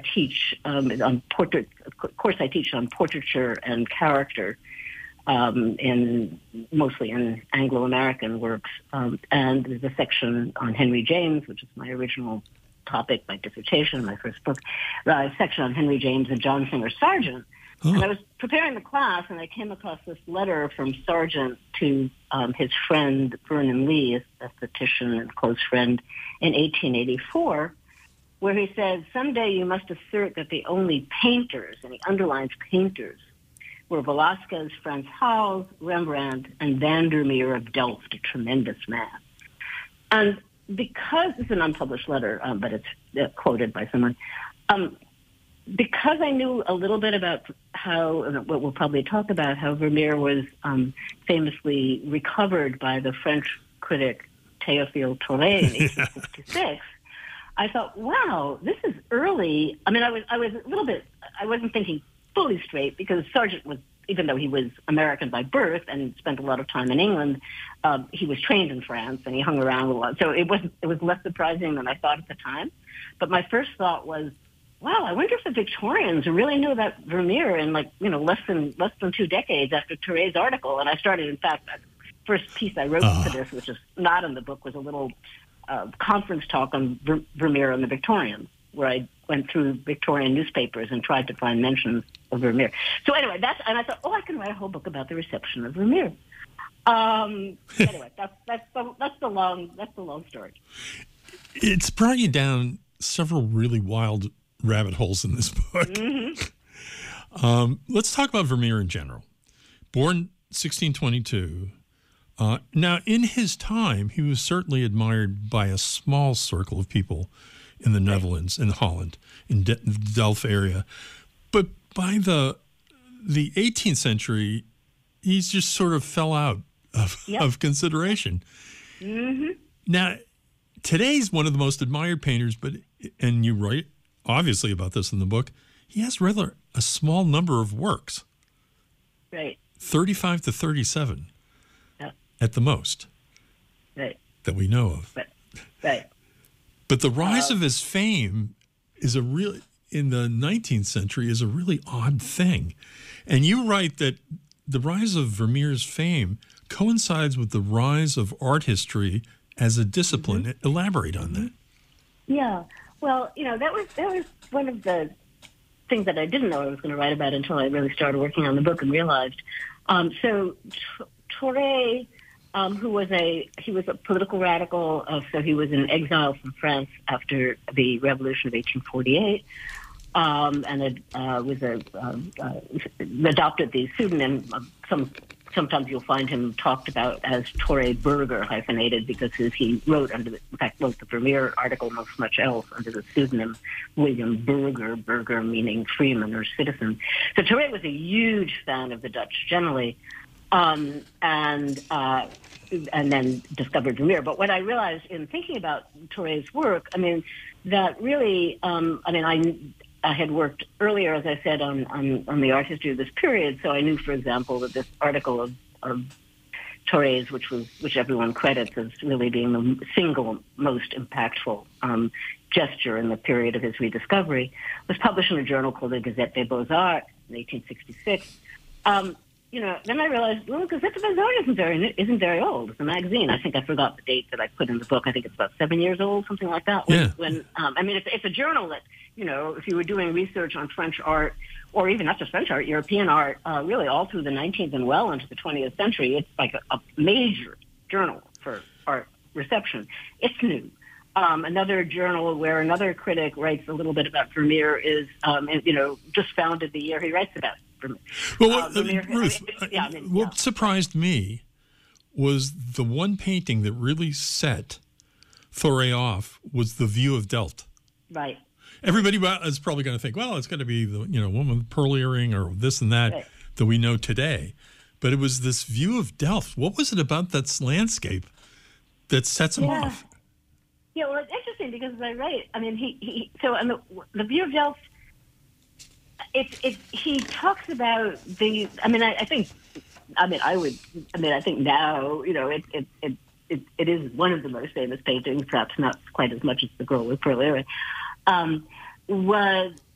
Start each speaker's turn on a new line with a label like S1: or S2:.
S1: teach on portrait. Of course, I teach on portraiture and character, mostly in Anglo-American works, and there's a section on Henry James, which is my original topic, my dissertation, my first book, a section on Henry James and John Singer Sargent. Oh. And I was preparing the class, and I came across this letter from Sargent to his friend Vernon Lee, a esthetician and close friend, in 1884, where he said, "Someday you must assert that the only painters," and he underlines painters, "were Velasquez, Frans Hals, Rembrandt, and Vandermeer of Delft, a tremendous man." And because it's an unpublished letter, but it's quoted by someone, because I knew a little bit about how, what we'll probably talk about, how Vermeer was famously recovered by the French critic Théophile Thoré in 1866, I thought, wow, this is early. I mean, I was a little bit, I wasn't thinking fully straight, because Sargent was, even though he was American by birth and spent a lot of time in England, he was trained in France and he hung around a lot. So it was less surprising than I thought at the time. But my first thought was, wow, I wonder if the Victorians really knew about Vermeer in less than 2 decades after Thoré's article. And I started, in fact, the first piece I wrote for this, which is not in the book, was a little conference talk on Vermeer and the Victorians, where I went through Victorian newspapers and tried to find mentions of Vermeer. So anyway, and I thought, I can write a whole book about the reception of Vermeer. Anyway, that's the long story.
S2: It's brought you down several really wild rabbit holes in this book. Mm-hmm. Let's talk about Vermeer in general. Born 1622. Now, in his time, he was certainly admired by a small circle of people in the Netherlands, in Holland, in the Delft area. But by the 18th century, he's just sort of fell out of consideration. Mm-hmm. Now, today's one of the most admired painters, and you write obviously about this in the book, he has rather a small number of works.
S1: Right.
S2: 35 to 37 at the most.
S1: Right.
S2: That we know of.
S1: Right.
S2: But the rise of his fame in the 19th century is a really odd thing. And you write that the rise of Vermeer's fame coincides with the rise of art history as a discipline. Mm-hmm. Elaborate on that.
S1: Yeah. Well, that was one of the things that I didn't know I was going to write about until I really started working on the book and realized. So Thoré, who was a political radical, so he was in exile from France after the Revolution of 1848, and adopted the pseudonym. Sometimes you'll find him talked about as Thoré Burger, hyphenated, because he wrote the Vermeer article, most much else, under the pseudonym William Burger meaning freeman or citizen. So Thoré was a huge fan of the Dutch generally, and then discovered Vermeer. But what I realized in thinking about Thoré's work, that really, I had worked earlier, as I said, on the art history of this period, so I knew, for example, that this article of Thoré's, which everyone credits as really being the single most impactful gesture in the period of his rediscovery, was published in a journal called the Gazette des Beaux-Arts in 1866. Then I realized, Gazette des Beaux-Arts isn't very old. It's a magazine. I think I forgot the date that I put in the book. I think it's about 7 years old, something like that. It's a journal that, if you were doing research on French art, or even not just French art, European art, really all through the 19th and well into the 20th century, it's like a major journal for art reception. It's new. Another journal where another critic writes a little bit about Vermeer is, just founded the year he writes about Vermeer.
S2: Well, Ruth, what surprised me was the one painting that really set Thoré off was the view of Delft.
S1: Right.
S2: Everybody is probably going to think, well, it's going to be the woman with the pearl earring or this and that that we know today. But it was this view of Delft. What was it about that landscape that sets him off?
S1: Yeah, well, it's interesting because as I write, the view of Delft, he talks about I think now, it is one of the most famous paintings, perhaps not quite as much as The Girl with Pearl Earring, was